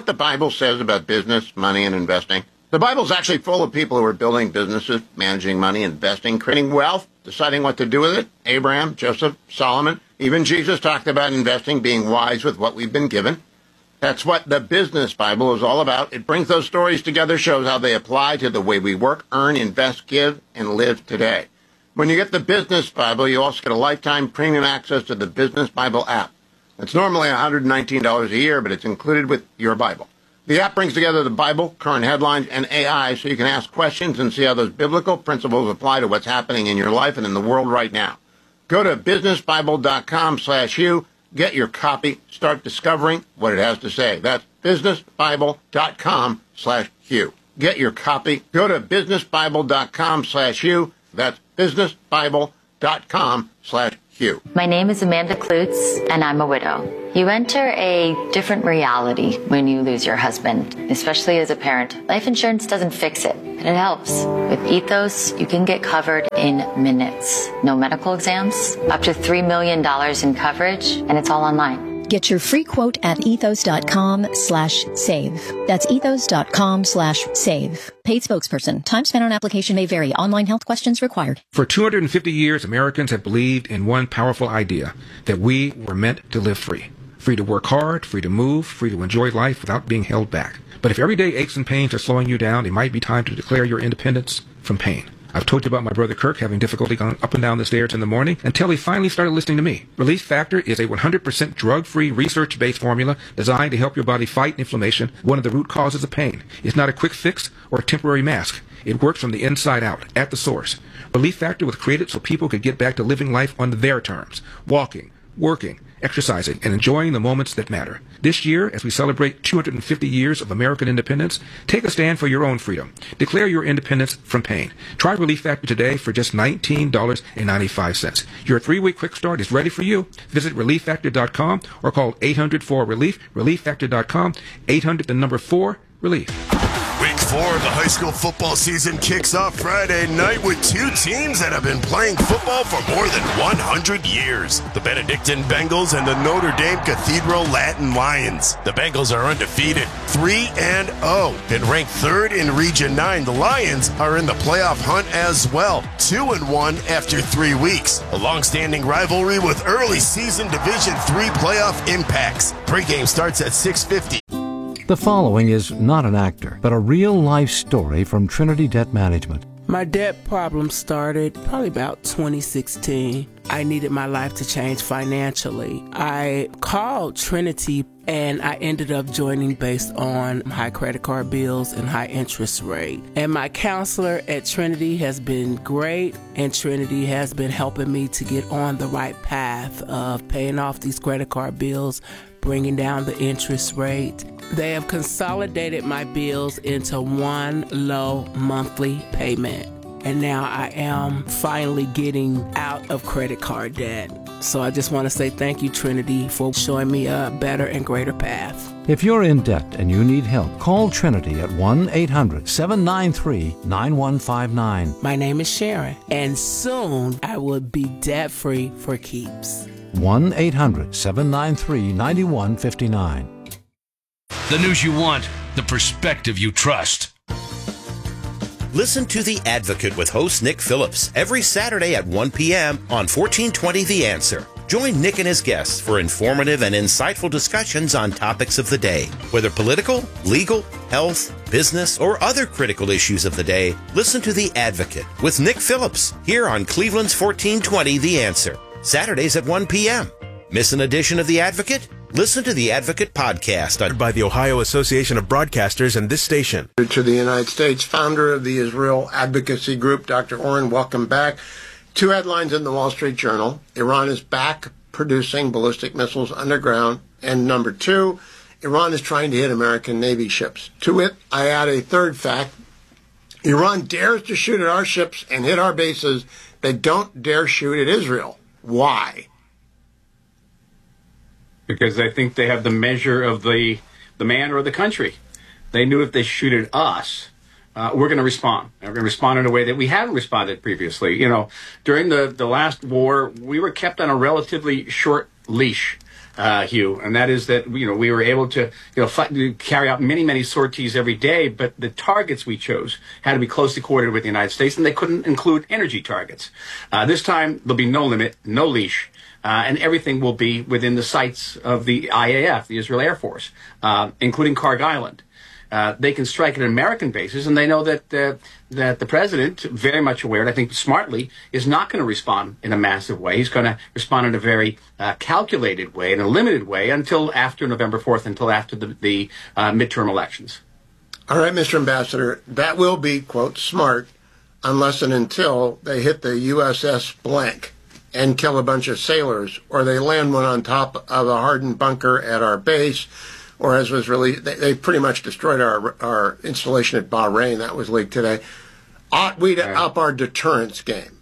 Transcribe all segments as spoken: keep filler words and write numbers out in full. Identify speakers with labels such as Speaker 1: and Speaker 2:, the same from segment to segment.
Speaker 1: what the Bible says about business, money, and investing? The Bible's actually full of people who are building businesses, managing money, investing, creating wealth, deciding what to do with it. Abraham, Joseph, Solomon, even Jesus talked about investing, being wise with what we've been given. That's what the Business Bible is all about. It brings those stories together, shows how they apply to the way we work, earn, invest, give, and live today. When you get the Business Bible, you also get a lifetime premium access to the Business Bible app. It's normally one hundred nineteen dollars a year, but it's included with your Bible. The app brings together the Bible, current headlines, and A I so you can ask questions and see how those biblical principles apply to what's happening in your life and in the world right now. Go to businessbible.com slash Hugh. Get your copy. Start discovering what it has to say. That's businessbible.com slash Hugh. Get your copy. Go to businessbible.com slash Hugh. That's businessbible.com slash Hugh.
Speaker 2: My name is Amanda Klutz, and I'm a widow. You enter a different reality when you lose your husband, especially as a parent. Life insurance doesn't fix it, but it helps. With Ethos, you can get covered in minutes. No medical exams, up to three million dollars in coverage, and it's all online.
Speaker 3: Get your free quote at ethos.com slash save. That's ethos.com slash save. Paid spokesperson. Time spent on application may vary. Online health questions required.
Speaker 4: For two hundred fifty years, Americans have believed in one powerful idea, that we were meant to live free. Free to work hard, free to move, free to enjoy life without being held back. But if everyday aches and pains are slowing you down, it might be time to declare your independence from pain. I've told you about my brother Kirk having difficulty going up and down the stairs in the morning until he finally started listening to me. Relief Factor is a one hundred percent drug-free, research-based formula designed to help your body fight inflammation, one of the root causes of pain. It's not a quick fix or a temporary mask. It works from the inside out, at the source. Relief Factor was created so people could get back to living life on their terms, walking, working, exercising, and enjoying the moments that matter. This year, as we celebrate two hundred fifty years of American independence, take a stand for your own freedom. Declare your independence from pain. Try Relief Factor today for just nineteen dollars and ninety-five cents. Your three-week quick start is ready for you. Visit relief factor dot com or call eight hundred four relief, relief factor dot com, eight hundred the number four, relief.
Speaker 5: Week four of the high school football season kicks off Friday night with two teams that have been playing football for more than one hundred years. The Benedictine Bengals and the Notre Dame Cathedral Latin Lions. The Bengals are undefeated, three and oh, and ranked third in Region nine. The Lions are in the playoff hunt as well, two and one after three weeks. A long-standing rivalry with early season Division three playoff impacts. Pre-game starts at six fifty.
Speaker 6: The following is not an actor, but a real-life story from Trinity Debt Management.
Speaker 7: My debt problem started probably about twenty sixteen. I needed my life to change financially. I called Trinity and I ended up joining based on high credit card bills and high interest rate. And my counselor at Trinity has been great, and Trinity has been helping me to get on the right path of paying off these credit card bills, bringing down the interest rate. They have consolidated my bills into one low monthly payment. And now I am finally getting out of credit card debt. So I just want to say thank you, Trinity, for showing me a better and greater path.
Speaker 6: If you're in debt and you need help, call Trinity at one eight hundred seven nine three nine one five nine.
Speaker 7: My name is Sharon, and soon I will be debt-free for keeps.
Speaker 6: one eight hundred seven nine three nine one five nine.
Speaker 8: The news you want, the perspective you trust.
Speaker 9: Listen to The Advocate with host Nick Phillips every Saturday at one p.m. on fourteen twenty The Answer. Join Nick and his guests for informative and insightful discussions on topics of the day. Whether political, legal, health, business, or other critical issues of the day, listen to The Advocate with Nick Phillips here on Cleveland's fourteen twenty The Answer. Saturdays at one p.m. Miss an edition of The Advocate? Listen to the Advocate podcast on
Speaker 10: by the Ohio Association of Broadcasters and this station.
Speaker 1: To the United States, founder of the Israel Advocacy Group, Doctor Oren, welcome back. Two headlines in the Wall Street Journal. Iran is back producing ballistic missiles underground. And number two, Iran is trying to hit American Navy ships. To it, I add a third fact. Iran dares to shoot at our ships and hit our bases. They don't dare shoot at Israel. Why?
Speaker 11: Because I think they have the measure of the the man or the country. They knew if they shoot at us, uh, we're going to respond. And we're going to respond in a way that we haven't responded previously. You know, during the, the last war, we were kept on a relatively short leash. uh, Hugh, and that is that you know we were able to you know fight, carry out many many sorties every day, but the targets we chose had to be closely coordinated with the United States, and they couldn't include energy targets. Uh, this time there'll be no limit, no leash. Uh, and everything will be within the sights of the I A F, the Israel Air Force, uh, including Karg Island. Uh, they can strike at American bases, and they know that uh, that the president, very much aware, and I think smartly, is not going to respond in a massive way. He's going to respond in a very uh, calculated way, in a limited way, until after November fourth, until after the, the uh, midterm elections.
Speaker 1: All right, Mister Ambassador, that will be, quote, smart, unless and until they hit the U S S blank and kill a bunch of sailors, or they land one on top of a hardened bunker at our base, or as was released, they, they pretty much destroyed our our installation at Bahrain. That was leaked today. Ought we to up our deterrence game?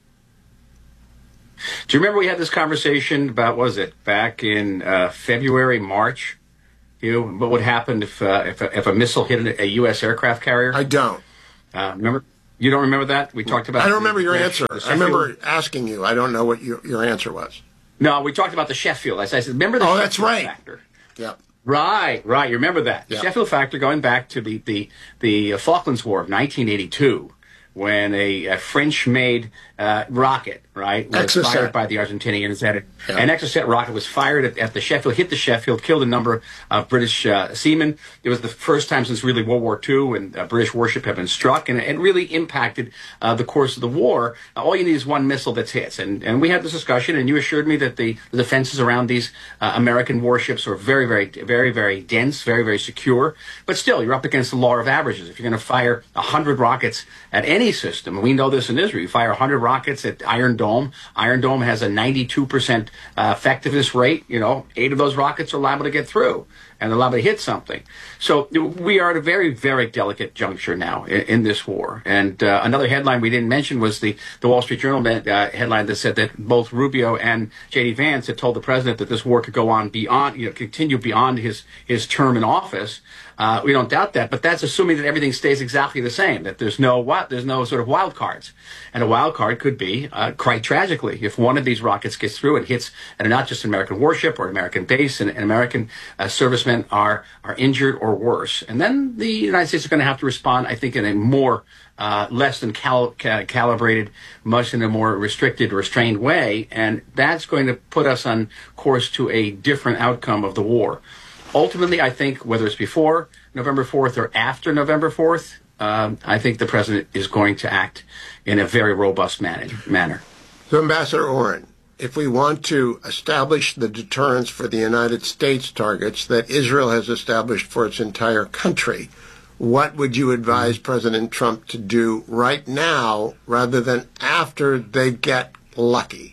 Speaker 11: Do you remember we had this conversation about, what was it, back in uh, February, March? You know, what would happen if, uh, if, a, if a missile hit a U S aircraft carrier?
Speaker 1: I don't.
Speaker 11: Uh, remember? You don't remember that? We talked about.
Speaker 1: I don't remember
Speaker 11: the,
Speaker 1: your
Speaker 11: the,
Speaker 1: answer.
Speaker 11: The
Speaker 1: I remember asking you. I don't know what your, your answer was.
Speaker 11: No, we talked about the Sheffield. I said, remember the
Speaker 1: oh,
Speaker 11: Sheffield
Speaker 1: that's right.
Speaker 11: factor?
Speaker 1: Yep.
Speaker 11: Right, right. You remember that.
Speaker 1: Yep.
Speaker 11: The Sheffield factor going back to the, the, the Falklands War of nineteen eighty-two, when a, a French-made uh, rocket, right, was
Speaker 1: Exocet.
Speaker 11: fired by the Argentinians. That it,
Speaker 1: yeah.
Speaker 11: An Exocet rocket was fired at, at the Sheffield, hit the Sheffield, killed a number of British uh, seamen. It was the first time since really World War Two when uh, British warship had been struck, and it really impacted uh, the course of the war. Uh, all you need is one missile that hits. And, and we had this discussion, and you assured me that the, the defenses around these uh, American warships are very, very, very, very dense, very, very secure. But still, you're up against the law of averages. If you're going to fire one hundred rockets at any system, and we know this in Israel, you fire one hundred rockets at Iron Dome. Iron Dome has a ninety-two percent uh, effectiveness rate. You know, eight of those rockets are liable to get through, and they're liable to hit something. So we are at a very, very delicate juncture now in, in this war. And uh, another headline we didn't mention was the, the Wall Street Journal uh, headline that said that both Rubio and J D Vance had told the president that this war could go on beyond, you know, continue beyond his, his term in office. Uh, we don't doubt that, but that's assuming that everything stays exactly the same, that there's no what, there's no sort of wild cards. And a wild card could be, uh, quite tragically, if one of these rockets gets through and hits, and not just an American warship or an American base, and, and American uh, servicemen are are injured or worse. And then the United States is going to have to respond, I think, in a more uh, less than cal- ca- calibrated, much in a more restricted, restrained way, and that's going to put us on course to a different outcome of the war. Ultimately, I think, whether it's before November fourth or after November fourth, um, I think the president is going to act in a very robust man- manner.
Speaker 1: So, Ambassador Oren, if we want to establish the deterrence for the United States targets that Israel has established for its entire country, what would you advise mm-hmm. President Trump to do right now rather than after they get lucky?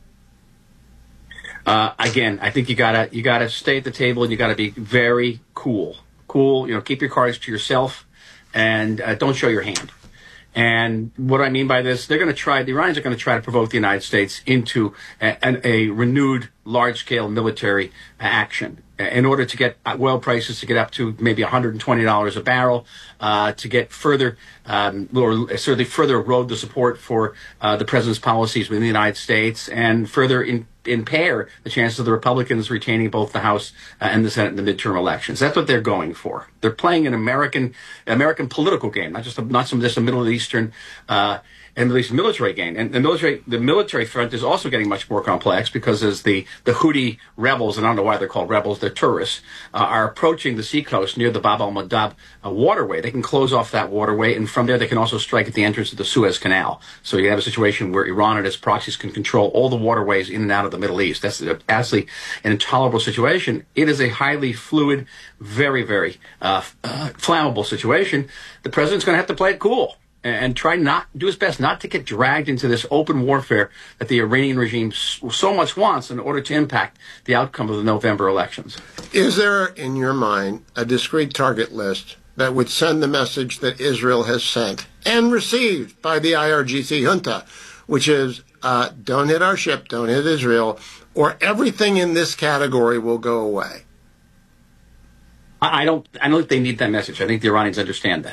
Speaker 11: Uh, again, I think you gotta you gotta stay at the table, and you gotta be very cool. Cool, you know, keep your cards to yourself, and uh, don't show your hand. And what I mean by this, they're going to try, the Iranians are going to try to provoke the United States into a, a, a renewed large-scale military action in order to get oil prices to get up to maybe one hundred twenty dollars a barrel, uh, to get further, um, or certainly further erode the support for uh, the president's policies within the United States, and further in, impair the chances of the Republicans retaining both the House uh, and the Senate in the midterm elections. That's what they're going for. They're playing an American American political game, not just a, not some just a Middle Eastern uh, and Middle Eastern military game. And the military the military front is also getting much more complex, because as the the Houthi rebels, and I don't know why they're called rebels, they're tourists, uh, are approaching the seacoast near the Bab al-Mandab uh, waterway. They can close off that waterway, and from there they can also strike at the entrance of the Suez Canal. So you have a situation where Iran and its proxies can control all the waterways in and out of the Middle East. That's absolutely an intolerable situation. It is a highly fluid, very, very uh, uh, flammable situation. The president's going to have to play it cool and try not, do his best not to get dragged into this open warfare that the Iranian regime so much wants in order to impact the outcome of the November elections.
Speaker 1: Is there, in your mind, a discrete target list that would send the message that Israel has sent and received by the I R G C junta, which is, uh, don't hit our ship, don't hit Israel, or everything in this category will go away?
Speaker 11: I don't, I don't think they need that message. I think the Iranians understand that.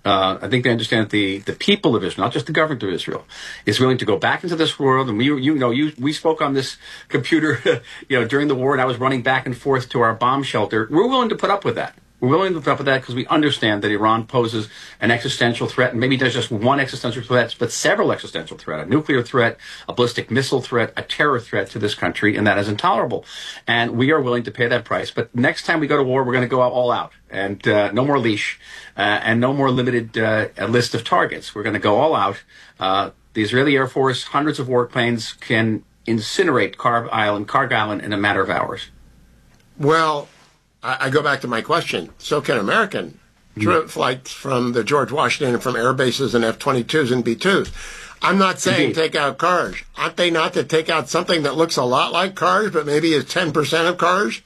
Speaker 11: Uh, I think they understand that the, the people of Israel, not just the government of Israel, is willing to go back into this world. And we, you know, you, we spoke on this computer, you know, during the war, and I was running back and forth to our bomb shelter. We're willing to put up with that. We're willing to put up with that because we understand that Iran poses an existential threat, and maybe there's just one existential threat, but several existential threats: a nuclear threat, a ballistic missile threat, a terror threat to this country, and that is intolerable. And we are willing to pay that price. But next time we go to war, we're going to go all out, and uh, no more leash, uh, and no more limited uh, list of targets. We're going to go all out. Uh, the Israeli Air Force, hundreds of warplanes, can incinerate Carb Island, Carg Island in a matter of hours.
Speaker 1: Well, I go back to my question. So can American yeah. flights from the George Washington and from air bases and F twenty-twos and B twos. I'm not saying Indeed. take out cars. Aren't they not to take out something that looks a lot like cars, but maybe is ten percent of cars?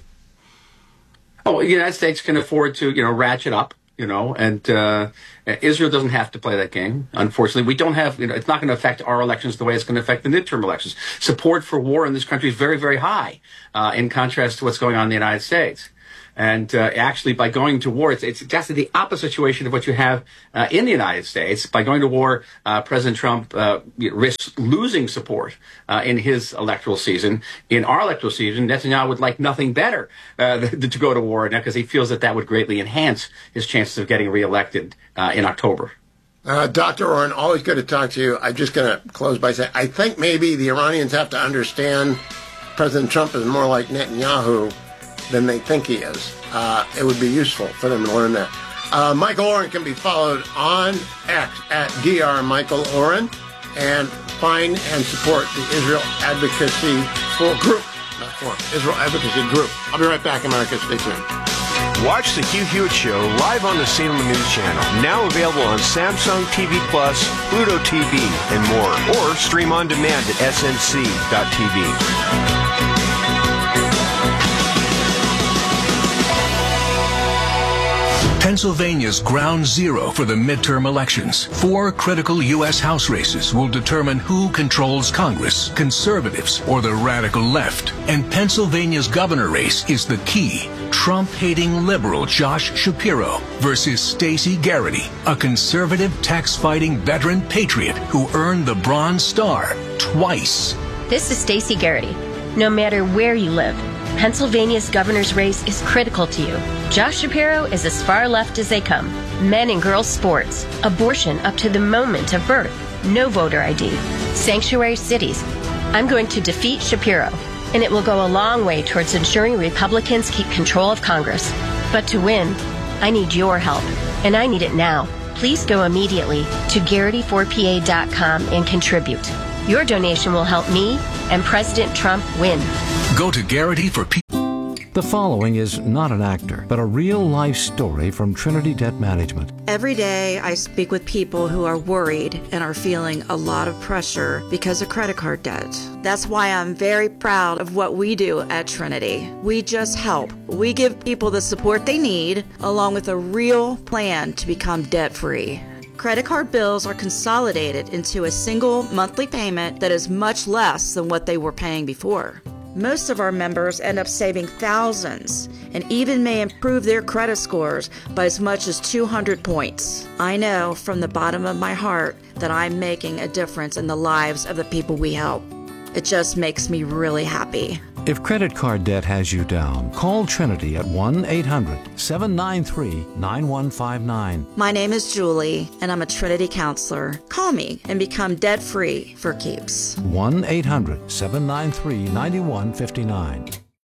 Speaker 11: Oh, the United States can afford to, you know, ratchet up, you know, and uh, Israel doesn't have to play that game. Unfortunately, we don't have, you know, it's not going to affect our elections the way it's going to affect the midterm elections. Support for war in this country is very, very high uh, in contrast to what's going on in the United States. And uh, actually, by going to war, it's, it's just the opposite situation of what you have uh, in the United States. By going to war, uh, President Trump uh, risks losing support uh, in his electoral season. In our electoral season, Netanyahu would like nothing better uh, to go to war because he feels that that would greatly enhance his chances of getting reelected uh, in October.
Speaker 1: Uh, Doctor Oren, always good to talk to you. I'm just going to close by saying I think maybe the Iranians have to understand President Trump is more like Netanyahu than they think he is. Uh, it would be useful for them to learn that. Uh, Michael Oren can be followed on X at Dr Michael Oren, and find and support the Israel Advocacy for Group, not Forum, Israel Advocacy Group. I'll be right back, America. Stay tuned.
Speaker 10: Watch the Hugh Hewitt Show live on the Salem News Channel, now available on Samsung T V Plus, Pluto T V, and more, or stream on demand at S N C dot T V.
Speaker 8: Pennsylvania's ground zero for the midterm elections. Four critical U S House races will determine who controls Congress, conservatives or the radical left. And Pennsylvania's governor race is the key. Trump-hating liberal Josh Shapiro versus Stacey Garrity, a conservative tax-fighting veteran patriot who earned the Bronze Star twice.
Speaker 12: This is Stacey Garrity. No matter where you live, Pennsylvania's governor's race is critical to you. Josh Shapiro is as far left as they come. Men and girls sports, abortion up to the moment of birth, no voter I D, sanctuary cities. I'm going to defeat Shapiro, and it will go a long way towards ensuring Republicans keep control of Congress. But to win, I need your help, and I need it now. Please go immediately to Garrity four P A dot com and contribute. Your donation will help me and President Trump win.
Speaker 8: Go to Garrity for P.
Speaker 6: The following is not an actor, but a real-life story from Trinity Debt Management.
Speaker 13: Every day I speak with people who are worried and are feeling a lot of pressure because of credit card debt. That's why I'm very proud of what we do at Trinity. We just help. We give people the support they need, along with a real plan to become debt-free. Credit card bills are consolidated into a single monthly payment that is much less than what they were paying before. Most of our members end up saving thousands and even may improve their credit scores by as much as two hundred points. I know from the bottom of my heart that I'm making a difference in the lives of the people we help. It just makes me really happy.
Speaker 6: If credit card debt has you down, call Trinity at one eight hundred seven nine three nine one five nine.
Speaker 13: My name is Julie, and I'm a Trinity counselor. Call me and become debt-free for keeps.
Speaker 6: one eight hundred seven nine three nine one five nine.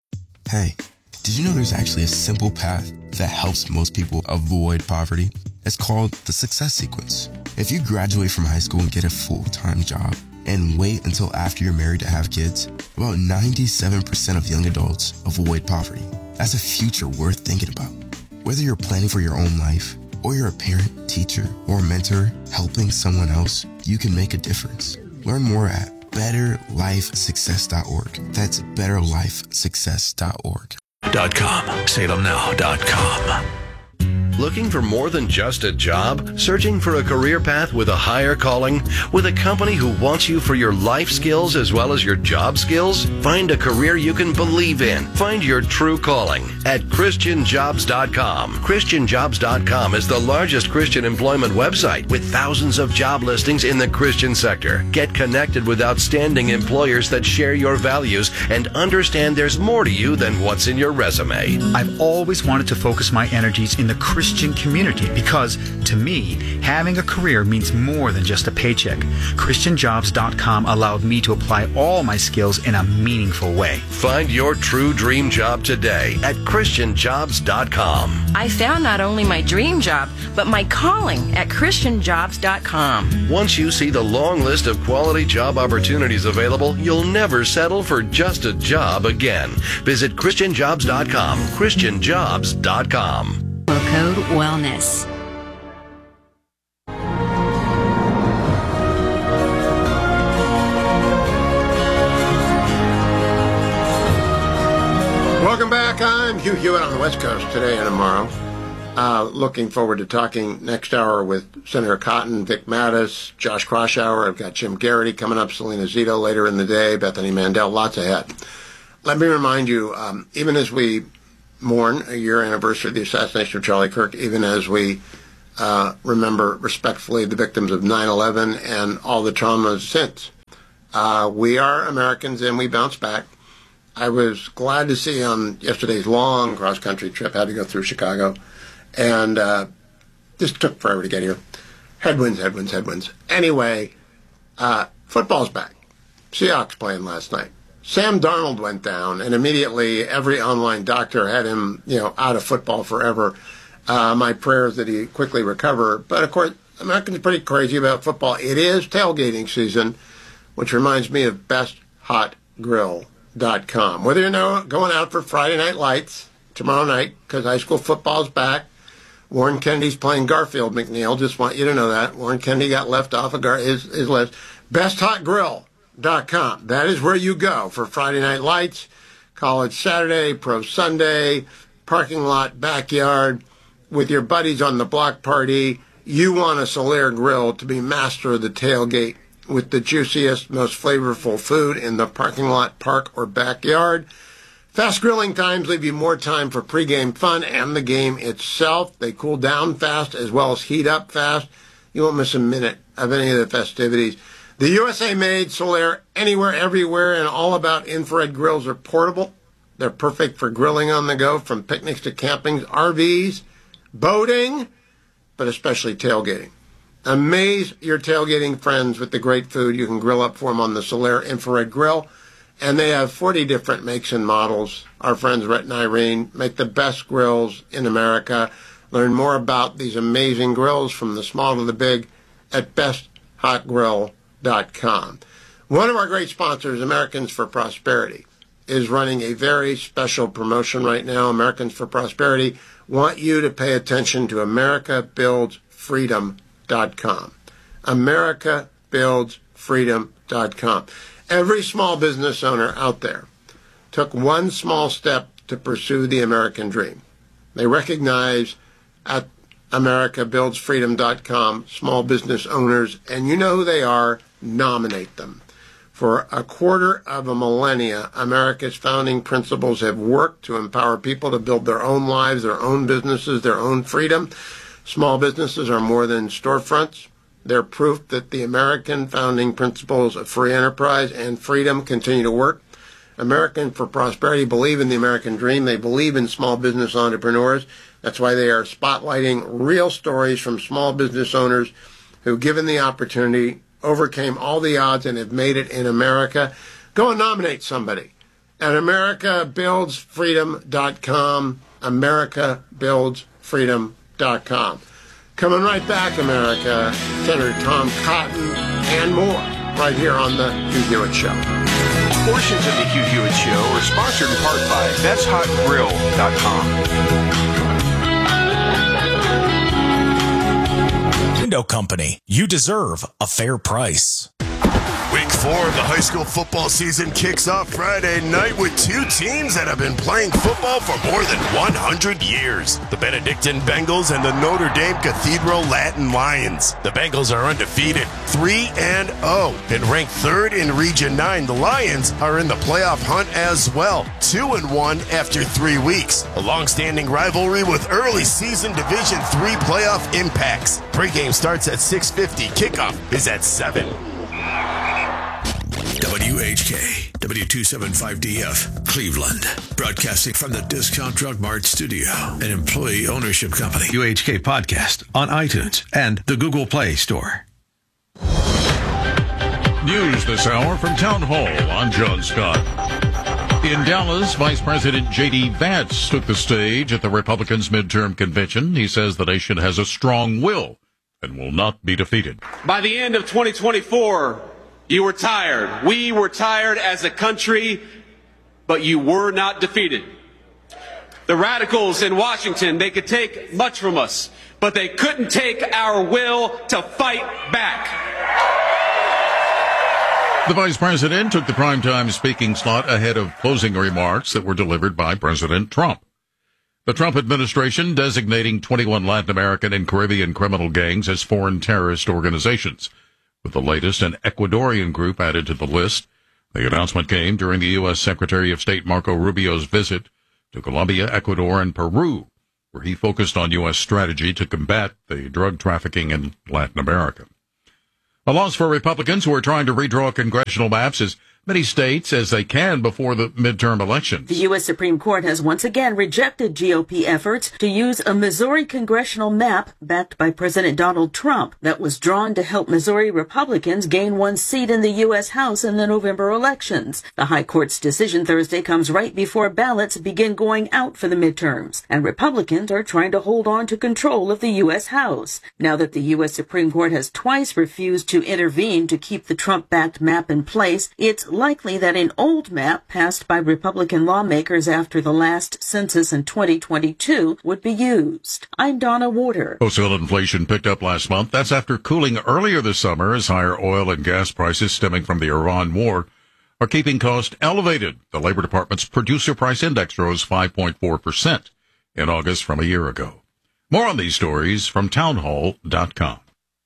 Speaker 14: Hey, did you know there's actually a simple path that helps most people avoid poverty? It's called the Success Sequence. If you graduate from high school and get a full-time job, and wait until after you're married to have kids, about ninety-seven percent of young adults avoid poverty. That's a future worth thinking about. Whether you're planning for your own life, or you're a parent, teacher, or mentor helping someone else, you can make a difference. Learn more at better life success dot org. That's better life success dot org.
Speaker 8: Dot com. Salem Now dot com.
Speaker 15: Looking for more than just a job? Searching for a career path with a higher calling? With a company who wants you for your life skills as well as your job skills? Find a career you can believe in. Find your true calling at Christian Jobs dot com. Christian Jobs dot com is the largest Christian employment website with thousands of job listings in the Christian sector. Get connected with outstanding employers that share your values and understand there's more to you than what's in your resume.
Speaker 16: I've always wanted to focus my energies in the Christian community because, to me, having a career means more than just a paycheck. Christian Jobs dot com allowed me to apply all my skills in a meaningful way.
Speaker 15: Find your true dream job today at Christian Jobs dot com.
Speaker 17: I found not only my dream job, but my calling at Christian Jobs dot com.
Speaker 15: Once you see the long list of quality job opportunities available, you'll never settle for just a job again. Visit Christian Jobs dot com. Christian Jobs dot com.
Speaker 18: Code Wellness.
Speaker 1: Welcome back. I'm Hugh Hewitt on the West Coast today and tomorrow. Uh, looking forward to talking next hour with Senator Cotton, Vic Mattis, Josh Kraushaar. I've got Jim Garrity coming up, Selena Zito later in the day, Bethany Mandel, lots ahead. Let me remind you, um, even as we mourn a year anniversary of the assassination of Charlie Kirk, even as we uh, remember respectfully the victims of nine eleven and all the traumas since. Uh, we are Americans and we bounce back. I was glad to see on yesterday's long cross-country trip, had to go through Chicago, and uh, just took forever to get here. Headwinds, headwinds, headwinds. Anyway, uh, football's back. Seahawks playing last night. Sam Darnold went down, and immediately every online doctor had him, you know, out of football forever. Uh, my prayer is that he quickly recover. But, of course, Americans are pretty crazy about football. It is tailgating season, which reminds me of best hot grill dot com. Whether you're know, going out for Friday Night Lights tomorrow night, because high school football's back, Warren Kennedy's playing Garfield McNeil. Just want you to know that. Warren Kennedy got left off of Gar- his, his list. best hot grill dot com. That is where you go for Friday Night Lights, College Saturday, Pro Sunday, parking lot, backyard, with your buddies on the block party. You want a Solaire grill to be master of the tailgate with the juiciest, most flavorful food in the parking lot, park, or backyard. Fast grilling times leave you more time for pregame fun and the game itself. They cool down fast as well as heat up fast. You won't miss a minute of any of the festivities. The U S A-made Solaire anywhere, everywhere, and all about infrared grills are portable. They're perfect for grilling on the go, from picnics to campings, R Vs, boating, but especially tailgating. Amaze your tailgating friends with the great food you can grill up for them on the Solaire infrared grill. And they have forty different makes and models. Our friends Rhett and Irene make the best grills in America. Learn more about these amazing grills from the small to the big at best hot grill dot com. One of our great sponsors, Americans for Prosperity, is running a very special promotion right now. Americans for Prosperity want you to pay attention to America Builds Freedom dot com. America Builds Freedom dot com. Every small business owner out there took one small step to pursue the American dream. They recognize at America Builds Freedom dot com small business owners, and you know who they are. Nominate them. For a quarter of a millennia, America's founding principles have worked to empower people to build their own lives, their own businesses, their own freedom. Small businesses are more than storefronts. They're proof that the American founding principles of free enterprise and freedom continue to work. American for Prosperity believe in the American dream. They believe in small business entrepreneurs. That's why they are spotlighting real stories from small business owners who, given the opportunity, overcame all the odds and have made it in America. Go and nominate somebody at America Builds Freedom dot com. America Builds Freedom dot com. Coming right back, America, Senator Tom Cotton and more right here on the Hugh Hewitt Show.
Speaker 10: Portions of the Hugh Hewitt Show are sponsored in part by best hot grill dot com.
Speaker 19: Window Company. You deserve a fair price.
Speaker 5: We Week four of the high school football season kicks off Friday night with two teams that have been playing football for more than one hundred years. The Benedictine Bengals and the Notre Dame Cathedral Latin Lions. The Bengals are undefeated, three and oh, and ranked third in Region nine. The Lions are in the playoff hunt as well, two and one after three weeks. A long-standing rivalry with early season Division three playoff impacts. Pre-game starts at six fifty. Kickoff is at seven.
Speaker 19: W H K, W two seventy-five D F, Cleveland. Broadcasting from the Discount Drug Mart studio, an employee ownership company.
Speaker 20: U H K podcast on iTunes and the Google Play Store.
Speaker 21: News this hour from Town Hall. I'm John Scott. In Dallas, Vice President J D. Vance took the stage at the Republicans' midterm convention. He says the nation has a strong will and will not be defeated.
Speaker 22: By the end of twenty twenty-four, you were tired. We were tired as a country, but you were not defeated. The radicals in Washington, they could take much from us, but they couldn't take our will to fight back.
Speaker 21: The vice president took the primetime speaking slot ahead of closing remarks that were delivered by President Trump. The Trump administration designating twenty-one Latin American and Caribbean criminal gangs as foreign terrorist organizations, with the latest an Ecuadorian group added to the list. The announcement came during the U S. Secretary of State Marco Rubio's visit to Colombia, Ecuador, and Peru, where he focused on U S strategy to combat the drug trafficking in Latin America. A loss for Republicans who are trying to redraw congressional maps as many states as they can before the midterm elections.
Speaker 23: The U S. Supreme Court has once again rejected G O P efforts to use a Missouri congressional map backed by President Donald Trump that was drawn to help Missouri Republicans gain one seat in the U S. House in the November elections. The High Court's decision Thursday comes right before ballots begin going out for the midterms, and Republicans are trying to hold on to control of the U S. House. Now that the U S. Supreme Court has twice refused to intervene to keep the Trump-backed map in place, it's likely that an old map passed by Republican lawmakers after the last census in twenty twenty-two would be used. I'm Donna Warder.
Speaker 21: Wholesale inflation picked up last month. That's after cooling earlier this summer as higher oil and gas prices stemming from the Iran war are keeping costs elevated. The Labor Department's Producer Price Index rose five point four percent in August from a year ago. More on these stories from townhall dot com.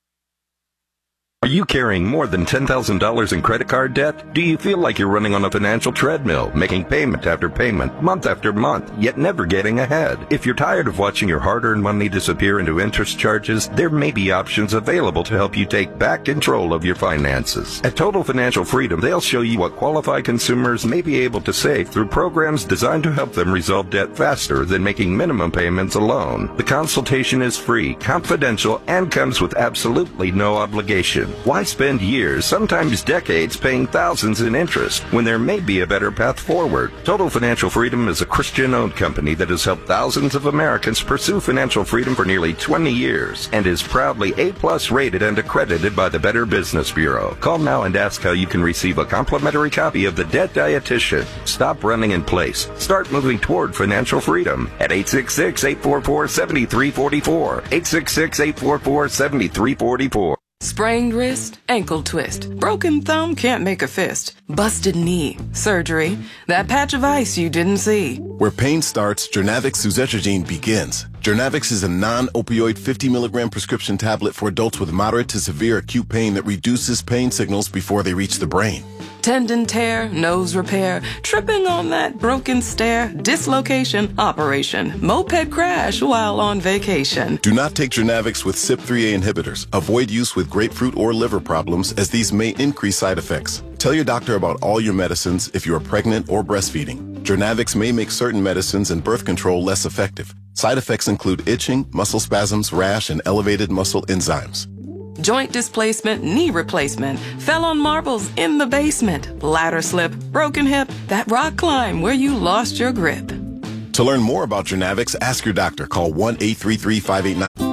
Speaker 24: Are you carrying more than ten thousand dollars in credit card debt? Do you feel like you're running on a financial treadmill, making payment after payment, month after month, yet never getting ahead? If you're tired of watching your hard-earned money disappear into interest charges, there may be options available to help you take back control of your finances. At Total Financial Freedom, they'll show you what qualified consumers may be able to save through programs designed to help them resolve debt faster than making minimum payments alone. The consultation is free, confidential, and comes with absolutely no obligation. Why spend years, sometimes decades, paying thousands in interest when there may be a better path forward? Total Financial Freedom is a Christian-owned company that has helped thousands of Americans pursue financial freedom for nearly twenty years and is proudly A-plus rated and accredited by the Better Business Bureau. Call now and ask how you can receive a complimentary copy of The Debt Dietitian. Stop running in place. Start moving toward financial freedom at eight six six, eight four four, seven three four four, eight six six, eight four four, seven three four four.
Speaker 17: Sprained wrist, ankle twist, broken thumb can't make a fist, busted knee, surgery, that patch of ice you didn't see.
Speaker 25: Where pain starts, Journavx suzetrigine begins. Journavx is a non-opioid fifty milligram prescription tablet for adults with moderate to severe acute pain that reduces pain signals before they reach the brain.
Speaker 17: Tendon tear, nose repair, tripping on that broken stair, dislocation, operation, moped crash while on vacation.
Speaker 25: Do not take Journavx with C Y P three A inhibitors. Avoid use with grapefruit or liver problems, as these may increase side effects. Tell your doctor about all your medicines if you are pregnant or breastfeeding. Journavx may make certain medicines and birth control less effective. Side effects include itching, muscle spasms, rash, and elevated muscle enzymes.
Speaker 17: Joint displacement, knee replacement, fell on marbles in the basement, ladder slip, broken hip, that rock climb where you lost your grip.
Speaker 25: To learn more about Journavx, ask your doctor. Call one eight three three, five eight nine.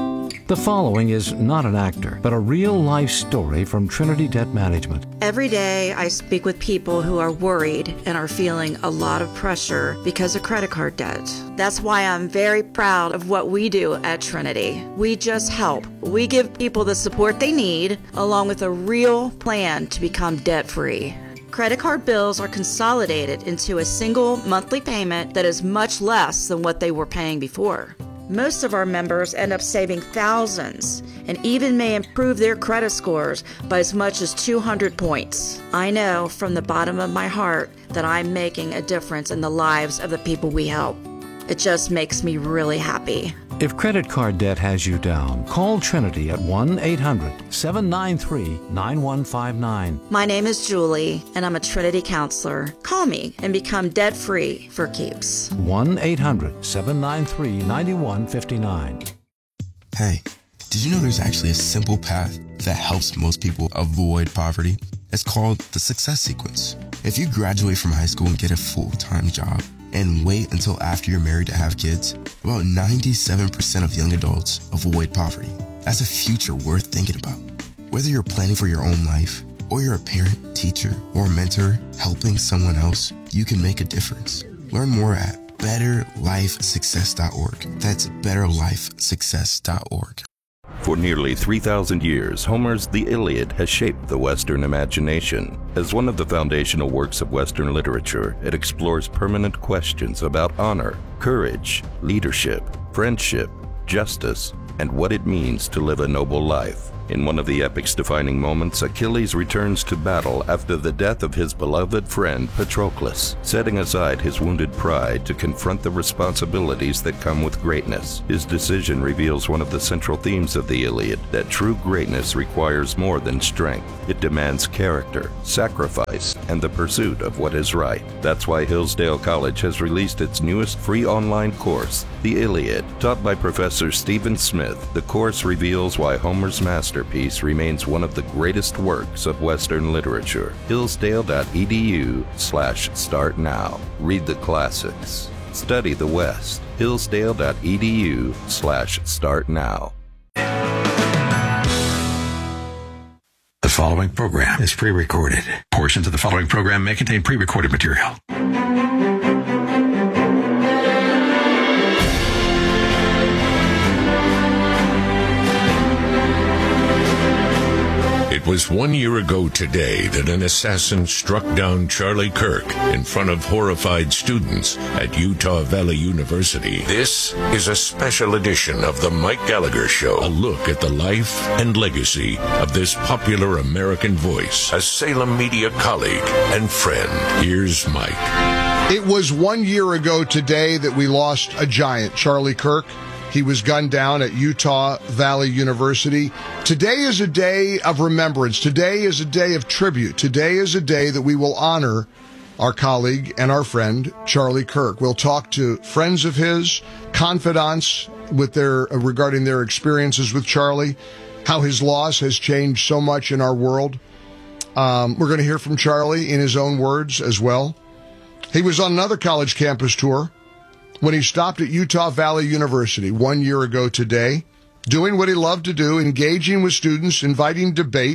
Speaker 6: The following is not an actor, but a real-life story from Trinity Debt Management.
Speaker 13: Every day I speak with people who are worried and are feeling a lot of pressure because of credit card debt. That's why I'm very proud of what we do at Trinity. We just help. We give people the support they need, along with a real plan to become debt-free. Credit card bills are consolidated into a single monthly payment that is much less than what they were paying before. Most of our members end up saving thousands and even may improve their credit scores by as much as two hundred points. I know from the bottom of my heart that I'm making a difference in the lives of the people we help. It just makes me really happy.
Speaker 6: If credit card debt has you down, call Trinity at one eight hundred seven nine three nine one five nine.
Speaker 13: My name is Julie, and I'm a Trinity counselor. Call me and become debt-free for keeps.
Speaker 6: one eight hundred seven nine three nine one five nine.
Speaker 14: Hey, did you know there's actually a simple path that helps most people avoid poverty? It's called the Success Sequence. If you graduate from high school and get a full-time job, and wait until after you're married to have kids, about ninety-seven percent of young adults avoid poverty. That's a future worth thinking about. Whether you're planning for your own life, or you're a parent, teacher, or mentor helping someone else, you can make a difference. Learn more at better life success dot org. That's better life success dot org.
Speaker 24: For nearly three thousand years, Homer's The Iliad has shaped the Western imagination. As one of the foundational works of Western literature, it explores permanent questions about honor, courage, leadership, friendship, justice, and what it means to live a noble life. In one of the epic's defining moments, Achilles returns to battle after the death of his beloved friend Patroclus, setting aside his wounded pride to confront the responsibilities that come with greatness. His decision reveals one of the central themes of the Iliad, that true greatness requires more than strength. It demands character, sacrifice, and the pursuit of what is right. That's why Hillsdale College has released its newest free online course, The Iliad. Taught by Professor Stephen Smith, the course reveals why Homer's master Masterpiece remains one of the greatest works of Western literature. Hillsdale.edu slash start now. Read the classics. Study the West. Hillsdale.edu slash start now.
Speaker 19: The following program is pre-recorded. Portions of the following program may contain pre-recorded material. It was one year ago today that an assassin struck down Charlie Kirk in front of horrified students at Utah Valley University. This is a special edition of The Mike Gallagher Show, a look at the life and legacy of this popular American voice, a Salem media colleague and friend. Here's Mike.
Speaker 2: It was one year ago today that we lost a giant, Charlie Kirk. He was gunned down at Utah Valley University. Today is a day of remembrance. Today is a day of tribute. Today is a day that we will honor our colleague and our friend, Charlie Kirk. We'll talk to friends of his, confidants with their regarding their experiences with Charlie, how his loss has changed so much in our world. Um, we're going to hear from Charlie in his own words as well. He was on another college campus tour when he stopped at Utah Valley University one year ago today, doing what he loved to do, engaging with students, inviting debate,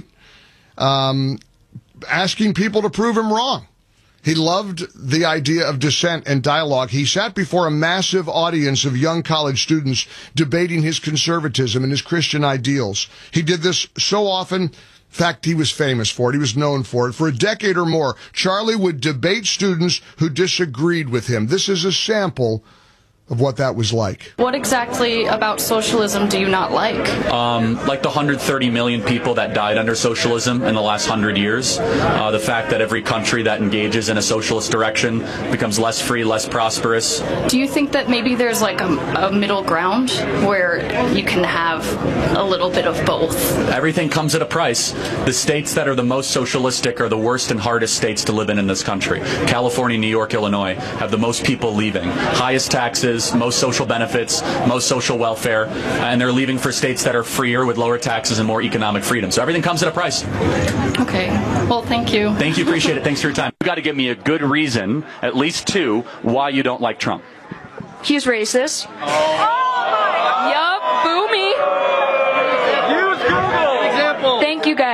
Speaker 2: um, asking people to prove him wrong. He loved the idea of dissent and dialogue. He sat before a massive audience of young college students debating his conservatism and his Christian ideals. He did this so often. In fact, he was famous for it. He was known for it. For a decade or more, Charlie would debate students who disagreed with him. This is a sample of what that was like.
Speaker 3: What exactly about socialism do you not like?
Speaker 4: Um, like the one hundred thirty million people that died under socialism in the last one hundred years. Uh, the fact that every country that engages in a socialist direction becomes less free, less prosperous.
Speaker 3: Do you think that maybe there's like a, a middle ground where you can have a little bit of both?
Speaker 4: Everything comes at a price. The states that are the most socialistic are the worst and hardest states to live in in this country. California, New York, Illinois have the most people leaving. Highest taxes, most social benefits, most social welfare, and they're leaving for states that are freer with lower taxes and more economic freedom. So everything comes at a price.
Speaker 3: Okay. Well, thank you.
Speaker 4: Thank you. Appreciate it. Thanks for your time. You've got to give me a good reason, at least two, why you don't like Trump.
Speaker 3: He's racist. Oh. Yup. Boo me.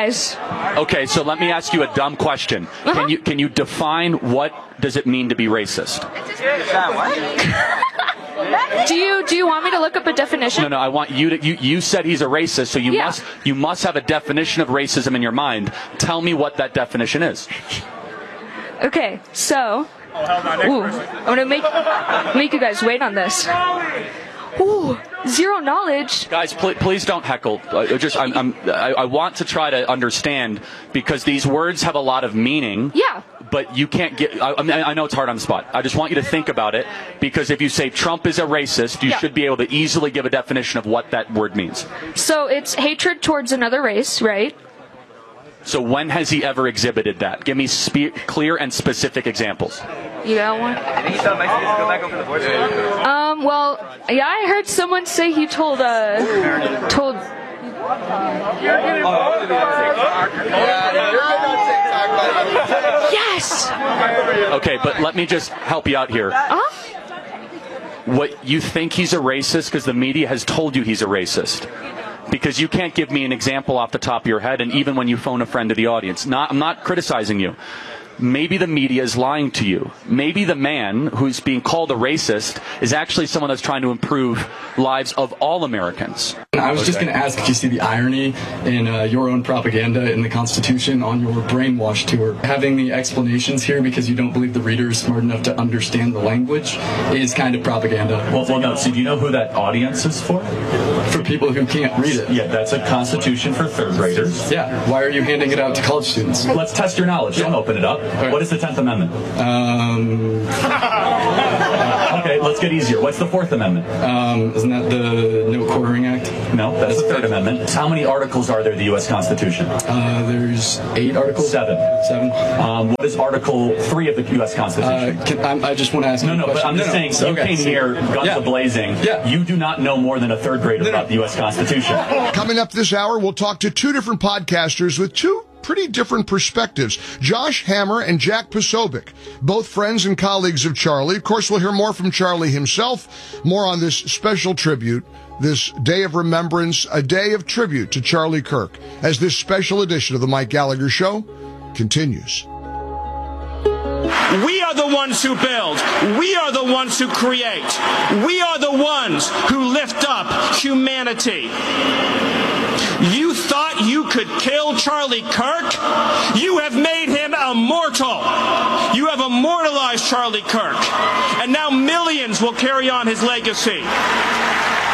Speaker 7: guys.
Speaker 4: Okay, so let me ask you a dumb question.
Speaker 7: Uh-huh.
Speaker 4: Can you can you define what does it mean to be racist?
Speaker 7: Do you do you want me to look up a definition?
Speaker 4: No, no. I want you to. You, you said he's a racist, so you
Speaker 7: Yeah.
Speaker 4: must you must have a definition of racism in your mind. Tell me what that definition is.
Speaker 7: Okay, so ooh, I'm gonna make make you guys wait on this. Ooh, zero knowledge.
Speaker 4: Guys, pl- please don't heckle. Uh, just I'm, I'm I, I want to try to understand because these words have a lot of meaning.
Speaker 7: Yeah.
Speaker 4: But you can't get. I, I, mean, I know it's hard on the spot. I just want you to think about it because if you say Trump is a racist, you
Speaker 7: Yeah.
Speaker 4: should be able to easily give a definition of what that word means.
Speaker 7: So it's hatred towards another race, right?
Speaker 4: So when has he ever exhibited that? Give me spe- clear and specific examples.
Speaker 7: You got one? Um. Well, yeah, I heard someone say he told uh told. Yes.
Speaker 4: Okay, but let me just help you out here.
Speaker 7: Huh?
Speaker 4: What you think he's a racist because the media has told you he's a racist. Because you can't give me an example off the top of your head, and even when you phone a friend to the audience. Not, I'm not criticizing you. Maybe the media is lying to you. Maybe the man who's being called a racist is actually someone that's trying to improve lives of all Americans.
Speaker 8: I was just going to ask if you see the irony in uh, your own propaganda in the Constitution on your brainwash tour. Having the explanations here because you don't believe the reader is smart enough to understand the language is kind of propaganda.
Speaker 4: Well, well no. So do you know who that audience is for?
Speaker 8: For people who can't read it.
Speaker 4: Yeah, that's a Constitution for third graders.
Speaker 8: Yeah. Why are you handing it out to college students?
Speaker 4: Let's test your knowledge. Don't open it up. Right. What is the tenth Amendment?
Speaker 8: Um...
Speaker 4: Okay, let's get easier. What's the fourth Amendment?
Speaker 8: Um, isn't that the No Quartering Act?
Speaker 4: No, that's the third Amendment. How many articles are there in the U S Constitution?
Speaker 8: Uh, there's eight articles.
Speaker 4: Seven.
Speaker 8: Seven.
Speaker 4: Um, what is Article three of the U S Constitution?
Speaker 8: Uh, can, I'm, I just want to ask
Speaker 4: No,
Speaker 8: you a
Speaker 4: no, but
Speaker 8: question.
Speaker 4: I'm just
Speaker 8: no,
Speaker 4: saying,
Speaker 8: no.
Speaker 4: you
Speaker 8: okay.
Speaker 4: came here, guns
Speaker 8: yeah.
Speaker 4: a-blazing.
Speaker 8: Yeah.
Speaker 4: You do not know more than a third grader
Speaker 8: no, no.
Speaker 4: about the U S Constitution.
Speaker 2: Coming up this hour, we'll talk to two different podcasters with two pretty different perspectives. Josh Hammer and Jack Posobiec, both friends and colleagues of Charlie. Of course, we'll hear more from Charlie himself, more on this special tribute, this day of remembrance, a day of tribute to Charlie Kirk, as this special edition of the Mike Gallagher Show continues.
Speaker 9: We are the ones who build. We are the ones who create. We are the ones who lift up humanity. You thought you could kill Charlie Kirk? You have made him immortal. You have immortalized Charlie Kirk. And now millions will carry on his legacy.